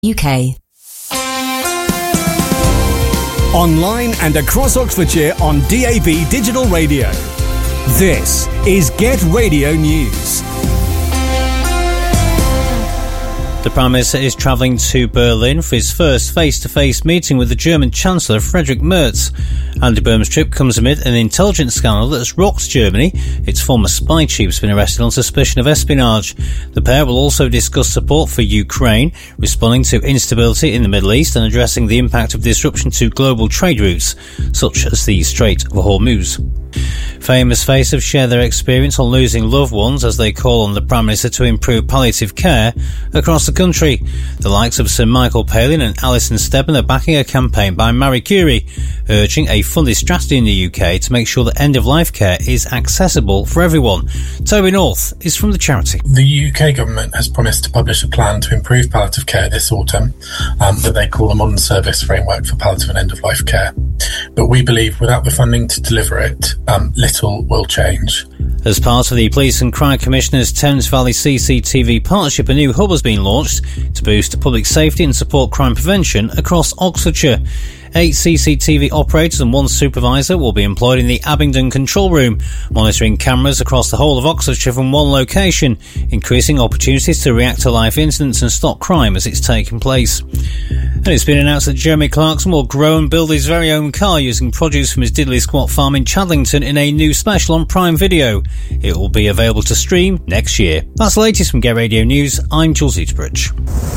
UK. Online and across Oxfordshire on DAB Digital Radio. This is Get Radio News. The Prime Minister is travelling to Berlin for his first face-to-face meeting with the German Chancellor Friedrich Merz. Andy Burnham's trip comes amid an intelligence scandal that has rocked Germany. Its former spy chief has been arrested on suspicion of espionage. The pair will also discuss support for Ukraine, responding to instability in the Middle East and addressing the impact of disruption to global trade routes, such as the Strait of Hormuz. Famous faces have shared their experience on losing loved ones as they call on the Prime Minister to improve palliative care across the country. The likes of Sir Michael Palin and Alison Steadman are backing a campaign by Marie Curie, urging a funded strategy in the UK to make sure that end-of-life care is accessible for everyone. Toby North is from the charity. The UK government has promised to publish a plan to improve palliative care this autumn that they call a modern service framework for palliative and end-of-life care. But we believe without the funding to deliver it, little will change. As part of the Police and Crime Commissioner's Thames Valley CCTV partnership, a new hub has been launched to boost public safety and support crime prevention across Oxfordshire. 8 CCTV operators and 1 supervisor will be employed in the Abingdon control room, monitoring cameras across the whole of Oxfordshire from one location, increasing opportunities to react to live incidents and stop crime as it's taking place. And it's been announced that Jeremy Clarkson will grow and build his very own car using produce from his Diddley Squat farm in Chadlington in a new special on Prime Video. It will be available to stream next year. That's the latest from Get Radio News. I'm Jules Eaterbridge.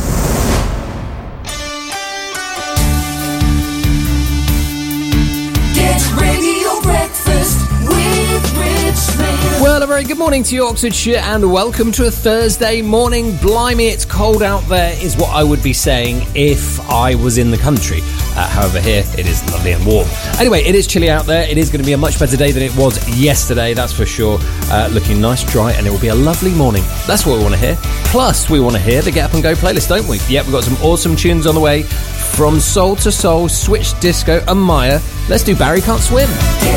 Well, a very good morning to you, Oxfordshire, and welcome to a Thursday morning. Blimey, it's cold out there, is what I would be saying if I was in the country. However, here it is lovely and warm. Anyway, it is chilly out there. It is going to be a much better day than it was yesterday, that's for sure. Looking nice, dry, and it will be a lovely morning. That's what we want to hear. Plus, we want to hear the Get Up and Go playlist, don't we? Yep, we've got some awesome tunes on the way. From Soul to Soul, Switch Disco, and Maya. Let's do Barry Can't Swim.